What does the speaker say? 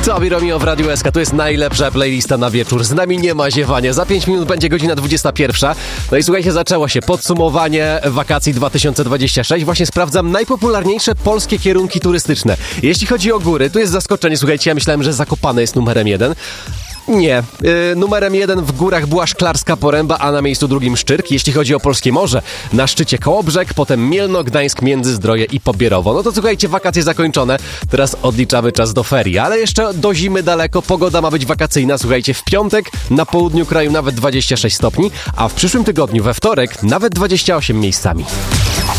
Tobi Romeo w Radiu SK. To jest najlepsza playlista na wieczór. Z nami nie ma ziewania. Za 5 minut będzie godzina 21. No i słuchajcie, zaczęło się podsumowanie wakacji 2026. Właśnie sprawdzam najpopularniejsze polskie kierunki turystyczne. Jeśli chodzi o góry, tu jest zaskoczenie. Słuchajcie, ja myślałem, że Zakopane jest numerem 1. Nie. Numerem 1 w górach była Szklarska Poręba, a na miejscu drugim Szczyrk. Jeśli chodzi o polskie morze, na szczycie Kołobrzeg, potem Mielno, Gdańsk, Międzyzdroje i Pobierowo. No to słuchajcie, wakacje zakończone. Teraz odliczamy czas do ferii, ale jeszcze do zimy daleko. Pogoda ma być wakacyjna. Słuchajcie, w piątek na południu kraju nawet 26 stopni, a w przyszłym tygodniu we wtorek nawet 28 miejscami.